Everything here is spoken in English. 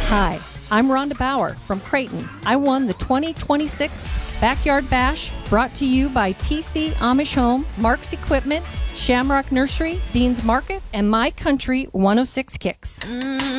Hi, I'm Rhonda Bauer from Creighton. I won the 2026 Backyard Bash, brought to you by TC Amish Home, Mark's Equipment, Shamrock Nursery, Dean's Market, and My Country 106 Kicks.